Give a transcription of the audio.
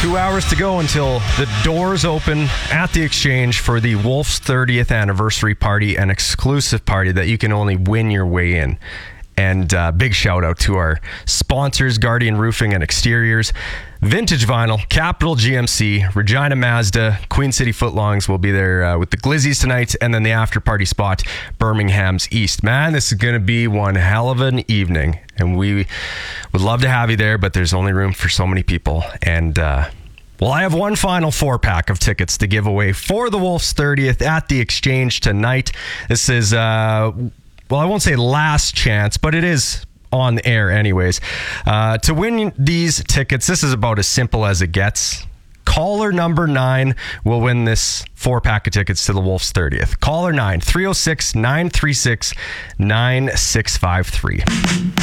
2 hours to go until the doors open at the Exchange for the Wolves 30th anniversary party, an exclusive party that you can only win your way in. And big shout out to our sponsors, Guardian Roofing and Exteriors, Vintage Vinyl, Capital GMC, Regina Mazda, Queen City Footlongs will be there with the Glizzies tonight, and then the after party spot, Birmingham's East. Man, this is going to be one hell of an evening, and we would love to have you there, but there's only room for so many people. And well, I have one final 4-pack of tickets to give away for the Wolves 30th at the Exchange tonight. This is well, I won't say last chance, but it is on air anyways. To win these tickets, this is about as simple as it gets. Caller number 9 will win this 4-pack of tickets to the Wolves 30th. Caller 9, 306-936-9653.